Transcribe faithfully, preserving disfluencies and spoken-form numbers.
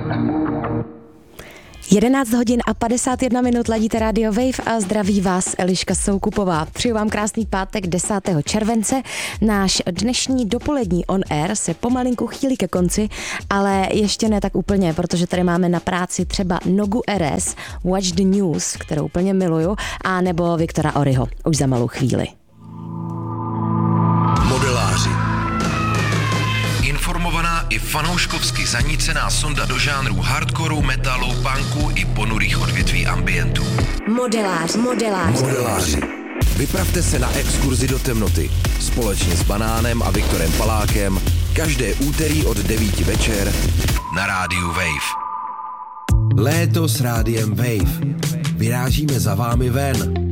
jedenáct hodin a padesát jedna minut ladíte Radio Wave a zdraví vás Eliška Soukupová. Přeju vám krásný pátek desátého července. Náš dnešní dopolední on air se pomalinku chýlí ke konci, ale ještě ne tak úplně, protože tady máme na práci třeba Nogu R S, Watch the News, kterou úplně miluju, a nebo Viktora Oryho, už za malou chvíli. Modeláři. Informovaná i fanouškovsky zanícená sonda do žánrů hardcoreu, metalu, punku i ponurých odvětví ambientu. Modelář, modelář. Modeláři. Vypravte se na exkurzi do temnoty společně s Banánem a Viktorem Palákem každé úterý od devíti večer na rádiu Wave. Léto s rádiem Wave. Vyrážíme za vámi ven.